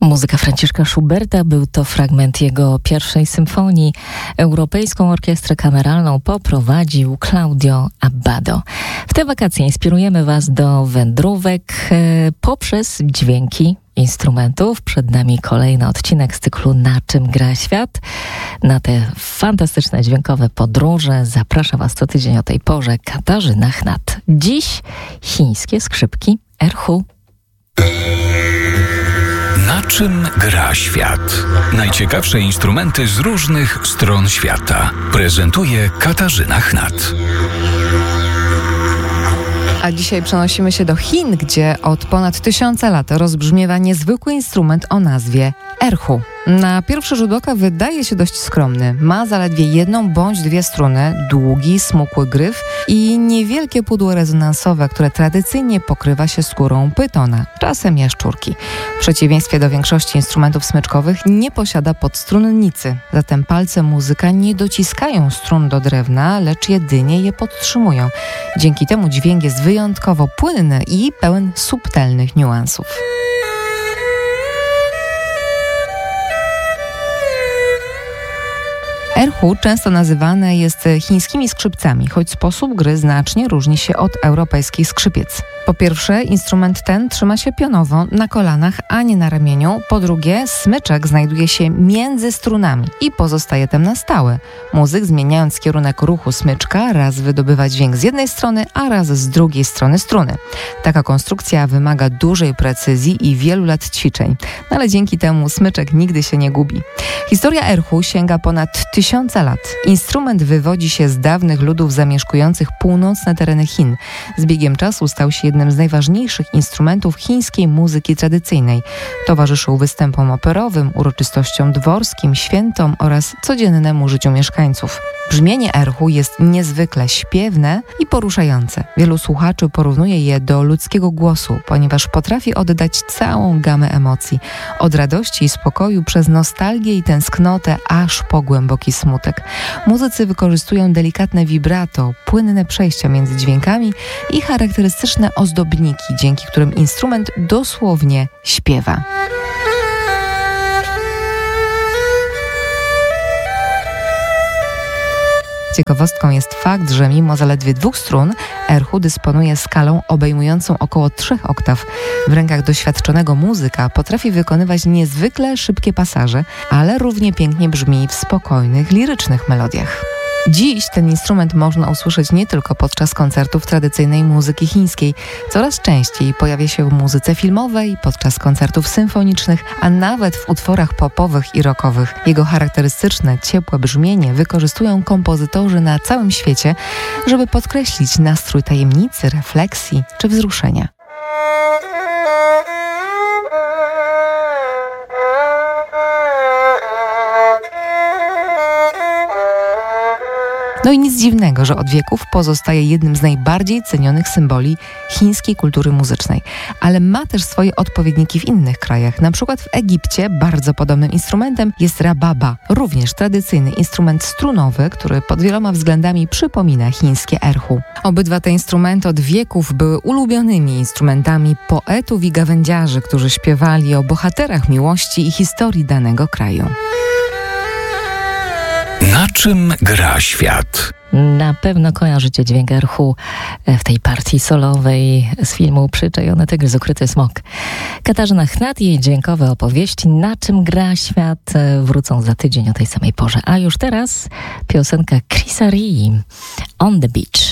Muzyka Franciszka Schuberta, był to fragment jego pierwszej symfonii. Europejską Orkiestrę Kameralną poprowadził Claudio Abbado. W te wakacje inspirujemy Was do wędrówek poprzez dźwięki instrumentów. Przed nami kolejny odcinek z cyklu Na czym gra świat. Na te fantastyczne dźwiękowe podróże zaprasza Was co tydzień o tej porze Katarzyna Chnat. Dziś chińskie skrzypki erhu. Na czym gra świat? Najciekawsze instrumenty z różnych stron świata. Prezentuje Katarzyna Chnat. A dzisiaj przenosimy się do Chin, gdzie od ponad 1000 lat rozbrzmiewa niezwykły instrument o nazwie erhu. Na pierwszy rzut oka wydaje się dość skromny. Ma zaledwie jedną bądź dwie struny, długi, smukły gryf i niewielkie pudło rezonansowe, które tradycyjnie pokrywa się skórą pytona, czasem jaszczurki. W przeciwieństwie do większości instrumentów smyczkowych nie posiada podstrunnicy, zatem palce muzyka nie dociskają strun do drewna, lecz jedynie je podtrzymują. Dzięki temu dźwięk jest wyjątkowo płynny i pełen subtelnych niuansów. Erhu często nazywane jest chińskimi skrzypcami, choć sposób gry znacznie różni się od europejskich skrzypiec. Po pierwsze, instrument ten trzyma się pionowo na kolanach, a nie na ramieniu. Po drugie, smyczek znajduje się między strunami i pozostaje tam na stałe. Muzyk, zmieniając kierunek ruchu smyczka, raz wydobywa dźwięk z jednej strony, a raz z drugiej strony struny. Taka konstrukcja wymaga dużej precyzji i wielu lat ćwiczeń, ale dzięki temu smyczek nigdy się nie gubi. Historia erhu sięga ponad 1000 lat. Instrument wywodzi się z dawnych ludów zamieszkujących północne tereny Chin. Z biegiem czasu stał się jednym z najważniejszych instrumentów chińskiej muzyki tradycyjnej. Towarzyszył występom operowym, uroczystościom dworskim, świętom oraz codziennemu życiu mieszkańców. Brzmienie erhu jest niezwykle śpiewne i poruszające. Wielu słuchaczy porównuje je do ludzkiego głosu, ponieważ potrafi oddać całą gamę emocji. Od radości i spokoju przez nostalgię i tęsknotę, aż po głęboki smutek. Muzycy wykorzystują delikatne vibrato, płynne przejścia między dźwiękami i charakterystyczne ozdobniki, dzięki którym instrument dosłownie śpiewa. Ciekawostką jest fakt, że mimo zaledwie 2 strun, erhu dysponuje skalą obejmującą około 3 oktaw. W rękach doświadczonego muzyka potrafi wykonywać niezwykle szybkie pasaże, ale równie pięknie brzmi w spokojnych, lirycznych melodiach. Dziś ten instrument można usłyszeć nie tylko podczas koncertów tradycyjnej muzyki chińskiej. Coraz częściej pojawia się w muzyce filmowej, podczas koncertów symfonicznych, a nawet w utworach popowych i rockowych. Jego charakterystyczne, ciepłe brzmienie wykorzystują kompozytorzy na całym świecie, żeby podkreślić nastrój tajemnicy, refleksji czy wzruszenia. No i nic dziwnego, że od wieków pozostaje jednym z najbardziej cenionych symboli chińskiej kultury muzycznej. Ale ma też swoje odpowiedniki w innych krajach. Na przykład w Egipcie bardzo podobnym instrumentem jest rababa, również tradycyjny instrument strunowy, który pod wieloma względami przypomina chińskie erhu. Obydwa te instrumenty od wieków były ulubionymi instrumentami poetów i gawędziarzy, którzy śpiewali o bohaterach miłości i historii danego kraju. Na czym gra świat? Na pewno kojarzycie dźwięk erhu w tej partii solowej z filmu Przyczajony tygrys, ukryty smok. Katarzyna Chnat i jej dźwiękowe opowieści Na czym gra świat wrócą za tydzień o tej samej porze. A już teraz piosenka Chrisa Rii, On the Beach.